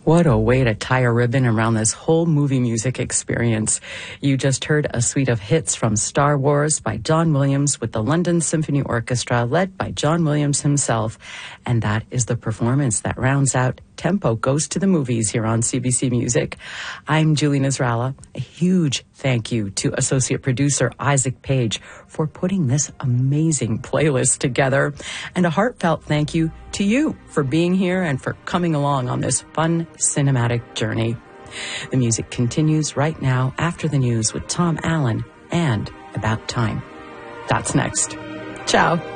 What a way to tie a ribbon around this whole movie music experience. You just heard a suite of hits from Star Wars by John Williams with the London Symphony Orchestra led by John Williams himself. And that is the performance that rounds out Tempo Goes to the Movies here on CBC Music. I'm Julie Nasrallah. A huge thank you to associate producer Isaac Page for putting this amazing playlist together. And a heartfelt thank you to you for being here and for coming along on this fun cinematic journey. The music continues right now after the news with Tom Allen and About Time. That's next. Ciao.